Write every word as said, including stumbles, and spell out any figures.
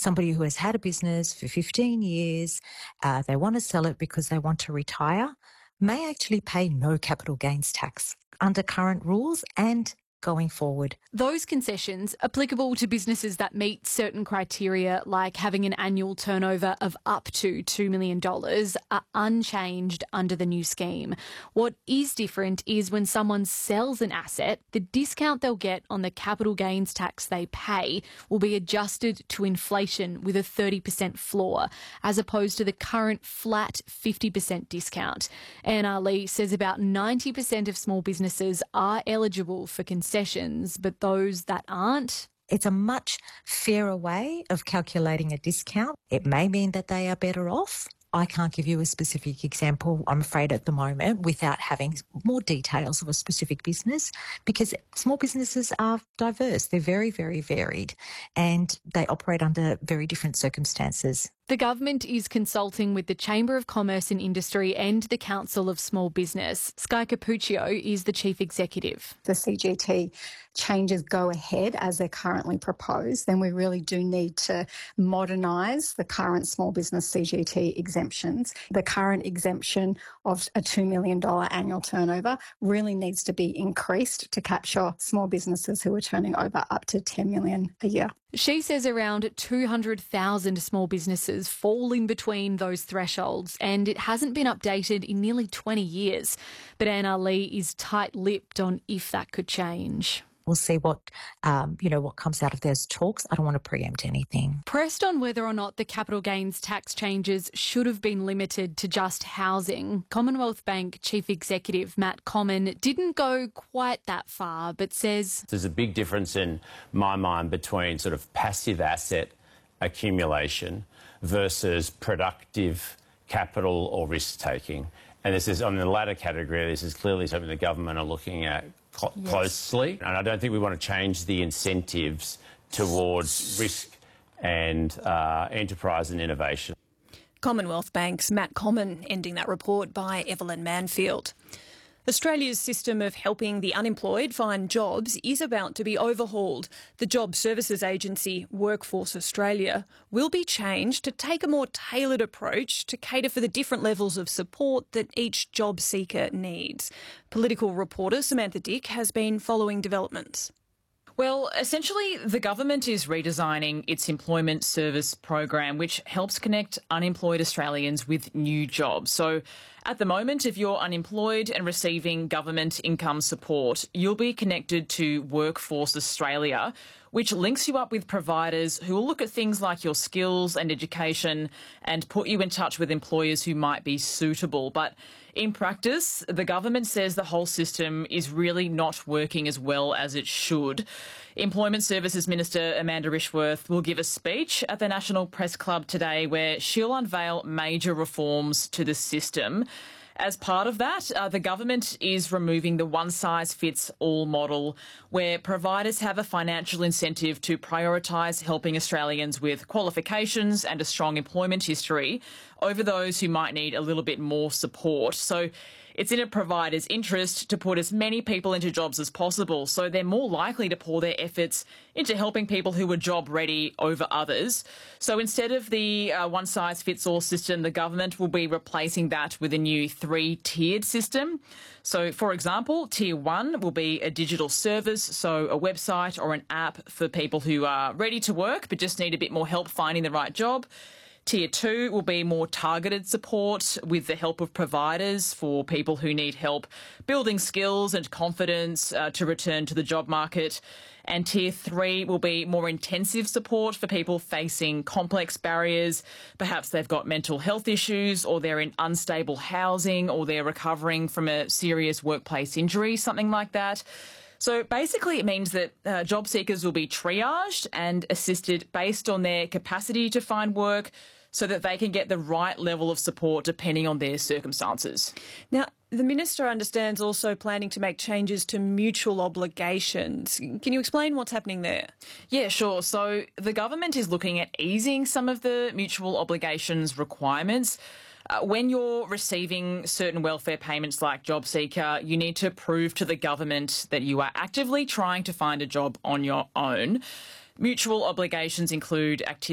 somebody who has had a business for fifteen years, uh, they want to sell it because they want to retire, may actually pay no capital gains tax under current rules and going forward. Those concessions applicable to businesses that meet certain criteria, like having an annual turnover of up to two million dollars, are unchanged under the new scheme. What is different is when someone sells an asset, the discount they'll get on the capital gains tax they pay will be adjusted to inflation with a thirty percent floor, as opposed to the current flat fifty percent discount. Anna Lee says about ninety percent of small businesses are eligible for concessions. Concessions, but those that aren't? It's a much fairer way of calculating a discount. It may mean that they are better off. I can't give you a specific example, I'm afraid, at the moment, without having more details of a specific business, because small businesses are diverse. They're very, very varied, and they operate under very different circumstances. The government is consulting with the Chamber of Commerce and Industry and the Council of Small Business. Sky Capuccio is the Chief Executive. The C G T changes go ahead as they're currently proposed, then we really do need to modernise the current small business C G T exemptions. The current exemption of a two million dollars annual turnover really needs to be increased to capture small businesses who are turning over up to ten million dollars a year. She says around two hundred thousand small businesses fall in between those thresholds, and it hasn't been updated in nearly twenty years. But Anna Lee is tight-lipped on if that could change. We'll see what, um, you know, what comes out of those talks. I don't want to preempt anything. Pressed on whether or not the capital gains tax changes should have been limited to just housing, Commonwealth Bank Chief Executive Matt Comyn didn't go quite that far, but says there's a big difference in my mind between sort of passive asset accumulation versus productive capital or risk-taking. And this is, on the latter category, this is clearly something the government are looking at cl- yes. closely. And I don't think we want to change the incentives towards risk and uh, enterprise and innovation. Commonwealth Bank's Matt Comyn ending that report by Evelyn Manfield. Australia's system of helping the unemployed find jobs is about to be overhauled. The job services agency Workforce Australia will be changed to take a more tailored approach to cater for the different levels of support that each job seeker needs. Political reporter Samantha Dick has been following developments. Well, essentially, the government is redesigning its employment service program, which helps connect unemployed Australians with new jobs. So at the moment, if you're unemployed and receiving government income support, you'll be connected to Workforce Australia, which links you up with providers who will look at things like your skills and education and put you in touch with employers who might be suitable. But in practice, the government says the whole system is really not working as well as it should. Employment Services Minister Amanda Rishworth will give a speech at the National Press Club today where she'll unveil major reforms to the system. As part of that, uh, the government is removing the one-size-fits-all model where providers have a financial incentive to prioritise helping Australians with qualifications and a strong employment history over those who might need a little bit more support. So it's in a provider's interest to put as many people into jobs as possible, so they're more likely to pour their efforts into helping people who are job ready over others. So instead of the uh, one-size-fits-all system, the government will be replacing that with a new three-tiered system. So, for example, Tier one will be a digital service, so a website or an app for people who are ready to work but just need a bit more help finding the right job. Tier two will be more targeted support with the help of providers for people who need help building skills and confidence uh, to return to the job market. And Tier three will be more intensive support for people facing complex barriers. Perhaps they've got mental health issues, or they're in unstable housing, or they're recovering from a serious workplace injury, something like that. So basically it means that uh, job seekers will be triaged and assisted based on their capacity to find work, so that they can get the right level of support depending on their circumstances. Now, the Minister understands also planning to make changes to mutual obligations. Can you explain what's happening there? Yeah, sure. So the government is looking at easing some of the mutual obligations requirements. Uh, when you're receiving certain welfare payments like JobSeeker, you need to prove to the government that you are actively trying to find a job on your own. Mutual obligations include activities